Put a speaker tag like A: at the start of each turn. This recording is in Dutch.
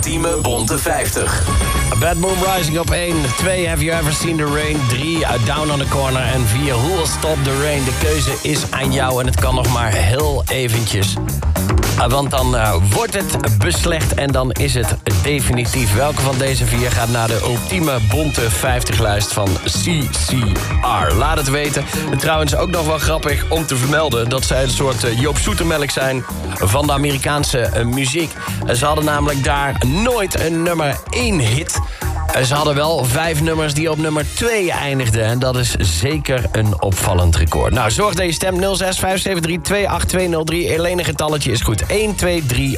A: ultieme bonte 50.
B: Bad Moon Rising op 1. 2, Have You Ever Seen the Rain? 3, Down on the Corner. En 4, Who Will Stop the Rain? De keuze is aan jou en het kan nog maar heel eventjes. Want dan wordt het beslecht en dan is het definitief. Welke van deze 4 gaat naar de ultieme bonte 50-lijst van CCR? Laat het weten. En trouwens ook nog wel grappig om te vermelden dat zij een soort Joop Zoetemelk zijn van de Amerikaanse muziek. Ze hadden namelijk daar nooit een nummer 1 hit. Ze hadden wel 5 nummers die op nummer 2 eindigden. En dat is zeker een opvallend record. Nou, zorg dat je stemt 06 573 28203. Alleen een getalletje is goed. 1, 2, 3